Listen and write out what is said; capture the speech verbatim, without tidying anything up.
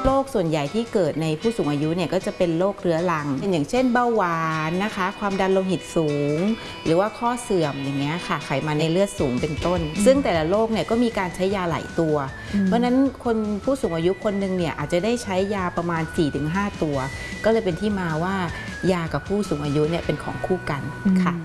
โรคส่วนใหญ่ที่เกิดในผู้สูงอายุเนี่ยก็จะเป็นโรคเรื้อรังอย่างเช่นเบาหวานนะคะความดันโลหิตสูงหรือว่าข้อเสื่อมอย่างเงี้ยค่ะไขมันในเลือดสูงเป็นต้นซึ่งแต่ละโรคเนี่ยก็มีการใช้ยาหลายตัวเพราะฉะนั้นคนผู้สูงอายุคนหนึ่งเนี่ยอาจจะได้ใช้ยาประมาณ สี่ถึงห้า ตัวก็เลยเป็นที่มาว่ายากับผู้สูงอายุเนี่ยเป็นของคู่กันค่ะ